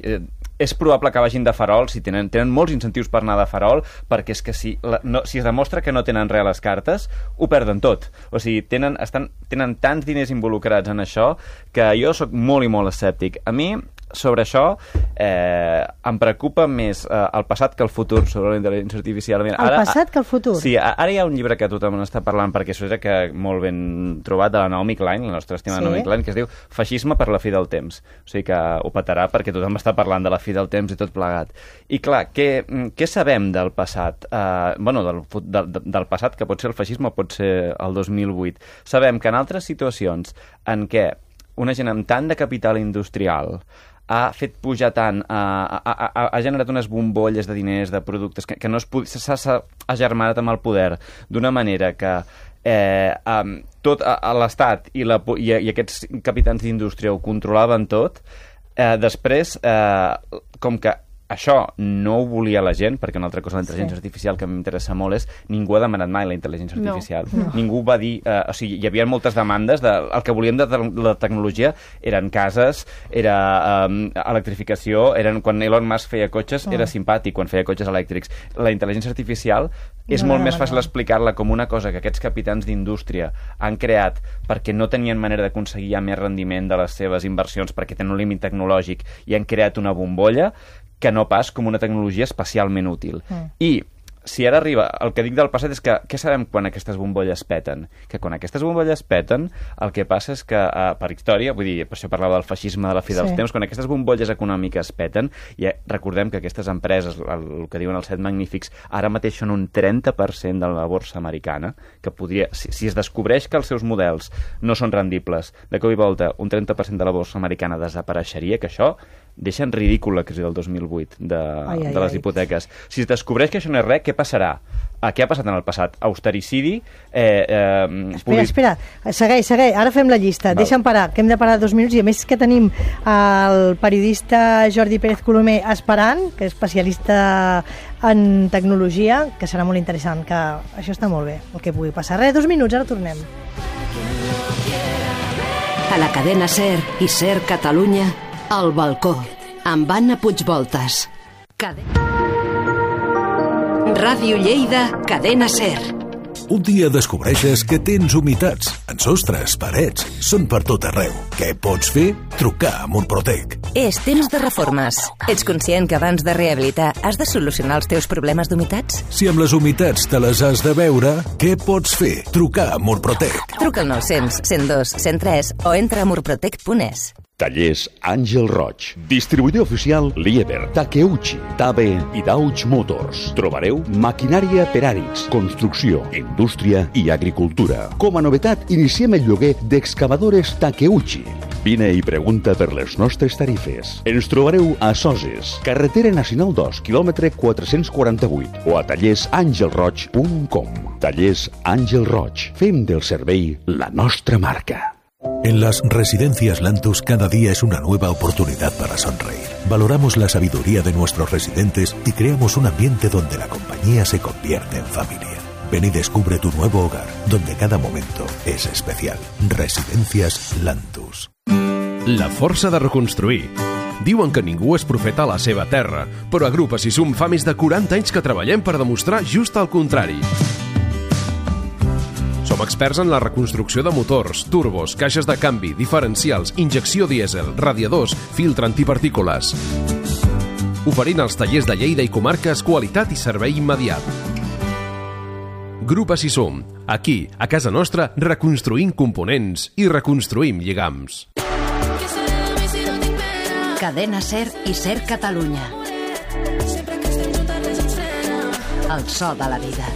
és probable que vagin de farol, si tenen molts incentius per anar de farol, perquè és que si es demostra que no tenen res a les cartes, ho perden tot. O sigui, tenen tants diners involucrats en això que jo sóc molt i molt escèptic. A mi, sobre això, em preocupa més el passat que el futur sobre la intel·ligència artificial. El passat que el futur? Sí, ara hi ha un llibre que tothom n'està parlant, perquè això és que molt ben trobat, de la Naomi Klein, la nostra estimada Naomi Klein, que es diu Feixisme per la fi del temps. O sigui que ho petarà perquè tothom està parlant de la fi del temps i tot plegat. I clar, què sabem del passat? Del passat, que pot ser el feixisme o pot ser el 2008. Sabem que en altres situacions en què una gent amb tant de capital industrial ha fet pujar tant, ha generat unes bombolles de diners, de productes, que no s'ha agermanat amb el poder d'una manera que tot l'Estat i aquests capitans d'indústria ho controlaven tot, després, com que això no ho volia la gent, perquè una altra cosa de la intel·ligència artificial que m'interessa molt és ningú ha demanat mai la intel·ligència artificial. No. Ningú va dir... o sigui, hi havia moltes demandes el que volien de la tecnologia eren cases, era electrificació, quan Elon Musk feia cotxes era simpàtic quan feia cotxes elèctrics. La intel·ligència artificial és molt més fàcil explicar-la com una cosa que aquests capitans d'indústria han creat perquè no tenien manera d'aconseguir ja més rendiment de les seves inversions perquè tenen un límit tecnològic i han creat una bombolla, que no pas com una tecnologia especialment útil. I si ara arriba... El que dic del passat és que què sabem quan aquestes bombolles peten? Que quan aquestes bombolles peten, el que passa és que, per història, vull dir, per això parlava del feixisme de la fi dels temps, quan aquestes bombolles econòmiques peten, i recordem que aquestes empreses, el que diuen els 7 magnífics, ara mateix són un 30% de la borsa americana, que podria... Si es descobreix que els seus models no són rendibles, de cop i volta un 30% de la borsa americana desapareixeria, que això deixa en ridícul la crisi del 2008 de les hipoteques. Si es descobreix que això no és res, què passarà? Què ha passat en el passat? Austericidi... Espera, segueix, ara fem la llista. Deixa'm parar, que hem de parar 2 minuts, i a més que tenim el periodista Jordi Pérez Colomer esperant, que és especialista en tecnologia, que serà molt interessant, que això està molt bé, el que pugui passar. 2 minuts, ara tornem. A la cadena SER i SER Catalunya, El balcó, amb Anna Puigvoltas. Ràdio Lleida, cadena SER. Un dia descobreixes que tens humitats en sostres, parets, són per tot arreu. Què pots fer? Trucar a Murprotec. És temps de reformes. Ets conscient que abans de rehabilitar has de solucionar els teus problemes d'humitats? Si amb les humitats te les has de veure, què pots fer? Trucar a Murprotec. Truca al 900 102 103 o entra a murprotec.es. Tallers Àngel Roig. Distribuïdor oficial Liebherr, Takeuchi, Tabe i Dauch Motors. Trobareu maquinària per àrids, construcció, indústria i agricultura. Com a novetat, iniciem el lloguer d'excavadores Takeuchi. Vine i pregunta per les nostres tarifes. Ens trobareu a Soses, carretera nacional 2, quilòmetre 448, o a tallersangelroig.com. Tallers Àngel Roig. Fem del servei la nostra marca. En las residencias Lantus cada día es una nueva oportunidad para sonreír. Valoramos la sabiduría de nuestros residentes y creamos un ambiente donde la compañía se convierte en familia. Ven y descubre tu nuevo hogar, donde cada momento es especial. Residencias Lantus. La força de reconstruir. Diuen que ningú és profeta a la seva terra, però a Grup Assisum fa més de 40 anys que treballem per demostrar just el contrari. Som experts en la reconstrucció de motors, turbos, caixes de canvi, diferencials, injecció dièsel, radiadors, filtre antipartícules. Oferint als tallers de Lleida i comarques qualitat i servei immediat. Grup Assisum. Aquí, a casa nostra, reconstruïm components i reconstruïm lligams. Cadena SER i SER Catalunya. El so de la vida.